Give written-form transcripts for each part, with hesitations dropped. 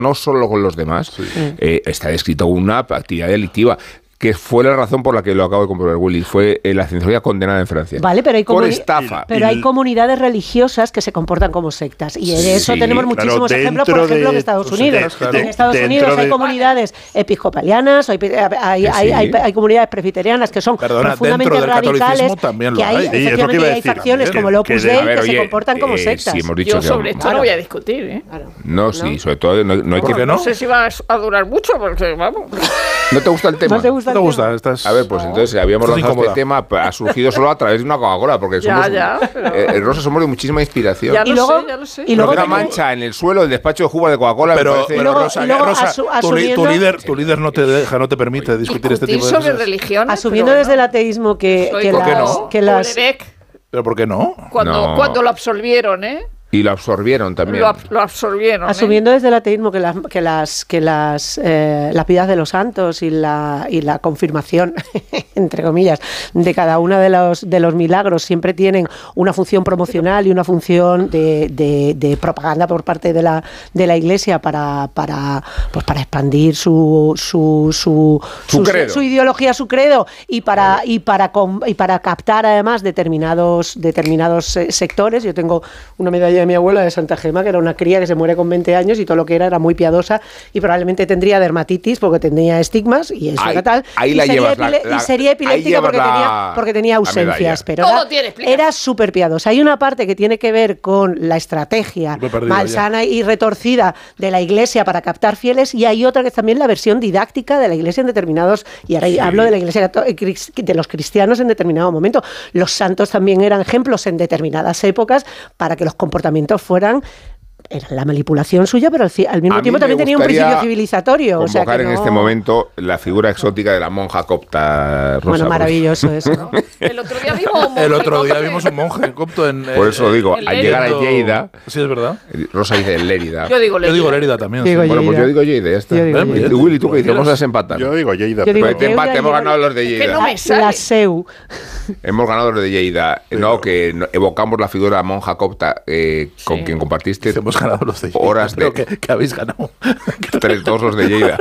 no solo con los demás, está descrito una actividad delictiva, que fue la razón por la que lo acabo de comprobar, Willy, fue la cienciología condenada en Francia. Vale, pero por estafa. Pero hay comunidades religiosas que se comportan como sectas. Y de eso tenemos muchísimos ejemplos, por ejemplo, en Estados Unidos. En Estados Unidos hay comunidades episcopalianas, hay comunidades presbiterianas que son profundamente radicales, que hay facciones como el Opus Dei que se comportan como sectas. Yo sobre esto no voy a discutir, ¿eh? No, sí, sobre todo no hay que... No sé si va a durar mucho, porque vamos... ¿No te gusta el tema? ¿No te gusta? A ver, pues entonces habíamos lanzado este tema, ha surgido solo a través de una Coca-Cola, porque somos Rosa, somos de muchísima inspiración. Ya lo sé. Y luego una mancha en el suelo, el despacho de Jubas de Coca-Cola. Pero Rosa, tu líder no te permite discutir este tipo de cosas. Sobre religión. Asumiendo desde el ateísmo que las... ¿Pero por qué no? Cuando lo absolvieron, ¿eh? Y lo absorbieron también. Lo absorbieron. Asumiendo desde el ateísmo que las vidas de los santos y la confirmación, entre comillas, de cada uno de los milagros siempre tienen una función promocional y una función de propaganda por parte de la Iglesia para expandir su ideología, su credo y para captar además determinados sectores. Yo tengo una medalla de mi abuela de Santa Gema, que era una cría que se muere con 20 años y todo lo que era muy piadosa y probablemente tendría dermatitis porque tenía estigmas y eso era tal. Ahí y sería epiléptica porque tenía ausencias, pero era súper piadosa. Hay una parte que tiene que ver con la estrategia malsana y retorcida de la Iglesia para captar fieles, y hay otra que es también la versión didáctica de la Iglesia en determinados, y ahora hablo de la Iglesia de los cristianos en determinado momento. Los santos también eran ejemplos en determinadas épocas para que los comportamientos fueran... Era la manipulación suya, pero al mismo tiempo también tenía un principio civilizatorio. Convocar en este momento la figura exótica de la monja copta Rosa. Bueno, maravilloso eso, ¿no? El otro día vimos un monje copto en... Por eso lo digo, al llegar a Lleida... Sí, es verdad. Rosa dice Lérida. Yo digo Lérida también. Bueno, pues yo digo Lleida, ya está. Willy, ¿tú qué dices? Vamos a desempatar. Yo digo Lleida. Hemos ganado los de Lleida. Que no me sale. La SEU. Hemos ganado los de Lleida. No, que evocamos la figura de la monja copta con quien compartiste... Hemos ganado los de Lleida. Horas de... que habéis ganado. 3-2 los de Lleida.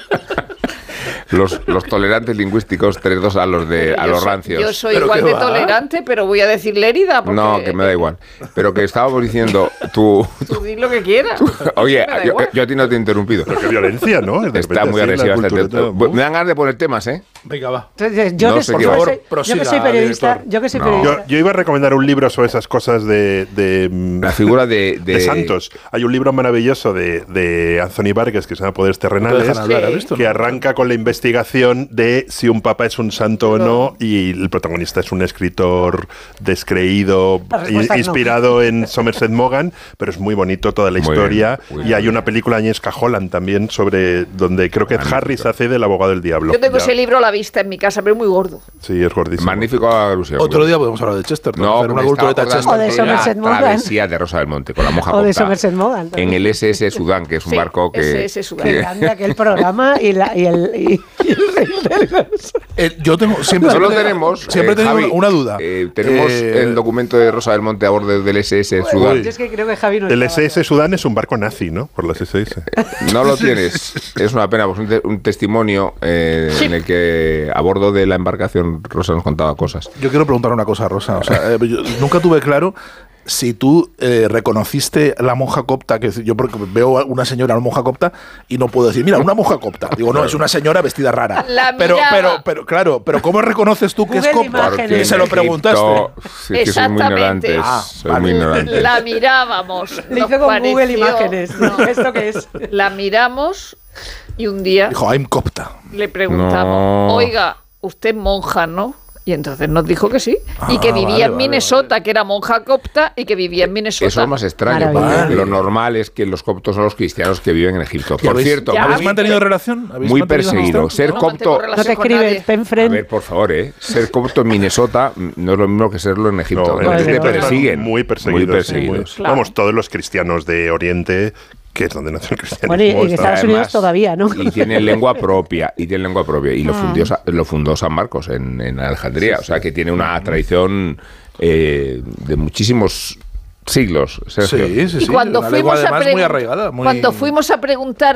Los tolerantes lingüísticos 3-2 a los rancios. Yo soy igual de tolerante, pero voy a decir Lérida. Porque... No, que me da igual. Pero que estábamos diciendo, tú di lo que quieras. Oye, yo a ti no te he interrumpido. Pero qué violencia, ¿no? Está muy agresiva. Me dan ganas de poner temas, ¿eh? Venga, va. Yo que soy periodista. Yo iba a recomendar un libro sobre esas cosas de la figura de santos. Hay un libro maravilloso de Anthony Vargas que se llama Poderes Terrenales, que arranca con la investigación de si un papa es un santo o no, y el protagonista es un escritor descreído, inspirado en Somerset Maugham, pero es muy bonito toda la historia. Y hay una película de Agnieszka Holland también sobre donde creo que Harris hace del abogado del diablo. Yo tengo ese libro a la vista en mi casa, pero es muy gordo. Sí, es gordísimo. Magnífico alusión. Otro día podemos hablar de Chesterton. No, una cultureta de Chesterton. O de Somerset Maugham. Travesía de Rosa del Monte con la monja o de Somerset Maugham en el SS Sudán, que es un barco que... SS Sudán. Qué grande aquel programa y el yo tengo siempre tenemos Javi, una duda. Tenemos el documento de Rosa del Monte a bordo del SS Sudán. Es que creo que Javi no el SS Sudán es un barco nazi, ¿no? Por las SS. No lo tienes. Es una pena, pues un testimonio en el que a bordo de la embarcación Rosa nos contaba cosas. Yo quiero preguntar una cosa, Rosa. O sea, yo nunca tuve claro si tú reconociste la monja copta, que yo veo a una señora, una monja copta, y no puedo decir, mira, una monja copta. Digo, no, es una señora vestida rara. Pero claro, pero ¿cómo reconoces tú que es copta? Imágenes. Y se lo preguntaste. Sí, que soy muy ignorante. Soy muy ignorante. La mirábamos. Le hice con Google Imágenes. No. ¿Esto qué es? La miramos y un día... Dijo, I'm copta. Le preguntamos, oiga, usted es monja, ¿no? Y entonces nos dijo que sí. Y que vivía en Minnesota, que era monja copta y que vivía en Minnesota. Eso es más extraño, porque lo normal es que los coptos son los cristianos que viven en Egipto. Por cierto, ¿habéis mantenido relación? Muy perseguido. Ser copto... No te escribes, Penfriend. A ver, por favor, ser copto en Minnesota no es lo mismo que serlo en Egipto. Te persiguen. Muy perseguidos. Claro. Vamos, todos los cristianos de Oriente, que es donde nació el cristianismo. Bueno, y en Estados Unidos todavía, ¿no? Y tienen lengua propia. Y lo fundó San Marcos en Alejandría. O sea, que tiene una tradición de muchísimos siglos, Sergio. Sí. Y cuando fuimos a preguntar